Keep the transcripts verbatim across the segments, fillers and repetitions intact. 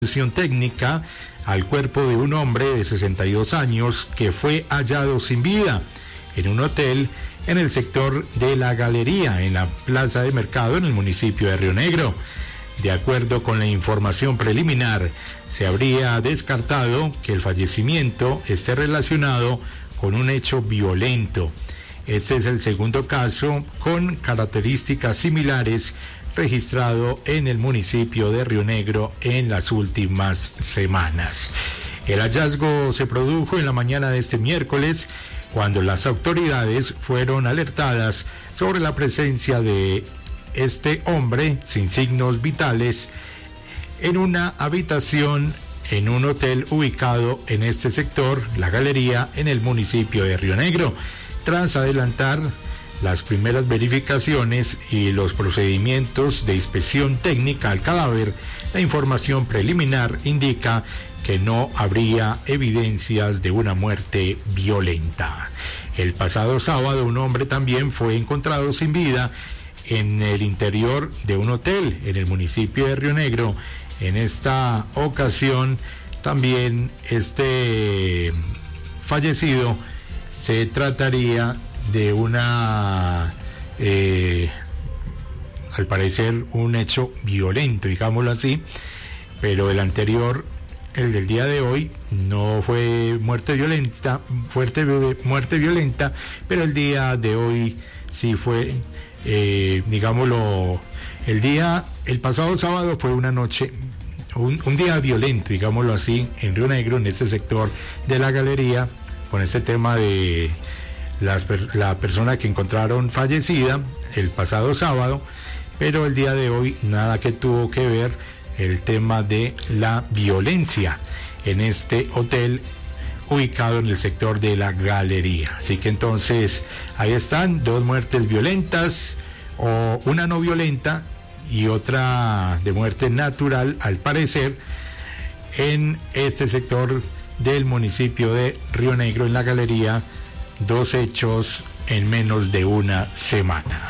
técnica al cuerpo de un hombre de sesenta y dos años que fue hallado sin vida en un hotel en el sector de La Galería, en la plaza de mercado en el municipio de Río Negro. De acuerdo con la información preliminar, se habría descartado que el fallecimiento esté relacionado con un hecho violento. Este es el segundo caso con características similares registrado en el municipio de Río Negro en las últimas semanas. El hallazgo se produjo en la mañana de este miércoles, cuando las autoridades fueron alertadas sobre la presencia de este hombre sin signos vitales en una habitación en un hotel ubicado en este sector, La Galería, en el municipio de Río Negro. Tras adelantar las primeras verificaciones y los procedimientos de inspección técnica al cadáver, la información preliminar indica que no habría evidencias de una muerte violenta. El pasado sábado, un hombre también fue encontrado sin vida en el interior de un hotel en el municipio de Río Negro. En esta ocasión, también este fallecido se trataría de una, eh, al parecer, un hecho violento, digámoslo así, pero el anterior, el del día de hoy, no fue muerte violenta, fuerte muerte violenta, pero el día de hoy sí fue, eh, digámoslo, el día, el pasado sábado fue una noche, un, un día violento, digámoslo así, en Río Negro, en este sector de La Galería, con este tema de Las, la persona que encontraron fallecida el pasado sábado, pero el día de hoy nada que tuvo que ver el tema de la violencia en este hotel ubicado en el sector de La Galería. Así que entonces ahí están dos muertes violentas, o una no violenta y otra de muerte natural, al parecer, en este sector del municipio de Río Negro, en La Galería. Dos hechos en menos de una semana.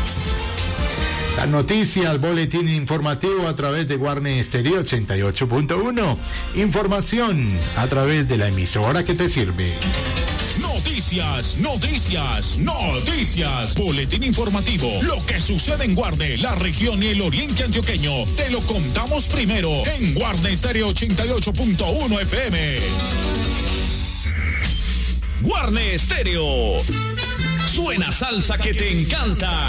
Las noticias, boletín informativo a través de Guarne Estéreo ochenta y ocho punto uno. Información a través de la emisora que te sirve. Noticias, noticias, noticias. Boletín informativo. Lo que sucede en Guarne, la región y el oriente antioqueño. Te lo contamos primero en Guarne Estéreo ochenta y ocho punto uno F M. Guarne Estéreo. Suena salsa que te encanta.